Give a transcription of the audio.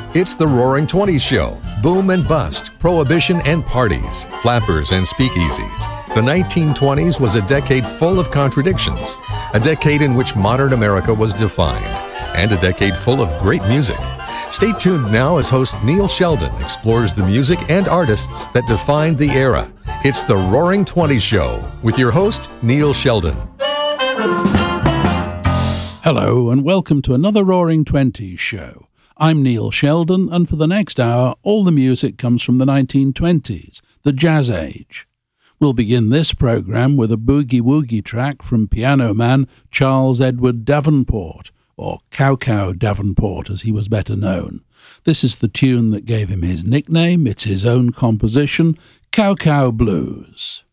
It's the Roaring Twenties Show. Boom and bust, prohibition and parties, flappers and speakeasies. The 1920s was a decade full of contradictions, a decade in which modern America was defined, and a decade full of great music. Stay tuned now as host Neil Sheldon explores the music and artists that defined the era. It's the Roaring Twenties Show with your host, Neil Sheldon. Hello and welcome to another Roaring Twenties Show. I'm Neil Sheldon, and for the next hour, all the music comes from the 1920s, the Jazz Age. We'll begin this program with a boogie-woogie track from piano man Charles Edward Davenport, or Cow Cow Davenport as he was better known. This is the tune that gave him his nickname. It's his own composition, Cow Cow Blues.